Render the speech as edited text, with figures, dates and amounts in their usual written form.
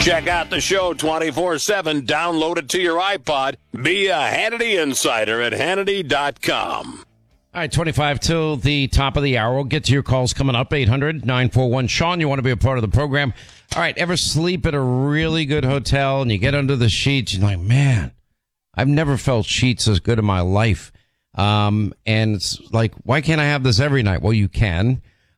Check out the show 24/7. Download it to your iPod. Be a Hannity Insider at Hannity.com. All right, 25 till the top of the hour. We'll get to your calls coming up. 800-941-SEAN. You want to be a part of the program. All right, ever sleep at a really good hotel and you get under the sheets? You're like, man, I've never felt sheets as good in my life. And it's like, why can't I have this every night? Well, you can.